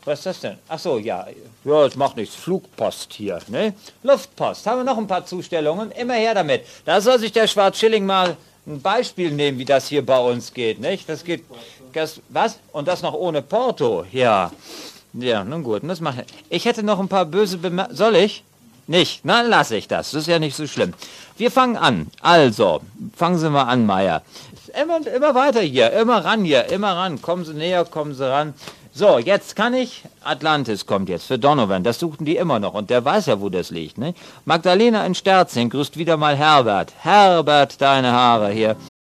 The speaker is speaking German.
Was ist das denn? Ach so, ja. Ja, das macht nichts. Flugpost hier, ne? Luftpost. Haben wir noch ein paar Zustellungen? Immer her damit. Da soll sich der Schwarzschilling mal ein Beispiel nehmen, wie das hier bei uns geht, nicht? Das geht... Was? Und das noch ohne Porto? Ja. Ja, nun gut. Das mache ich. Ich hätte noch ein paar böse Bemerkungen. Soll ich? Nicht? Na, lasse ich das. Das ist ja nicht so schlimm. Wir fangen an. Also, fangen Sie mal an, Meier. Immer weiter hier. Immer ran hier. Immer ran. Kommen Sie näher, kommen Sie ran. So, jetzt kann ich... Atlantis kommt jetzt für Donovan. Das suchten die immer noch. Und der weiß ja, wo das liegt, ne? Magdalena in Sterzing grüßt wieder mal Herbert. Herbert, deine Haare hier.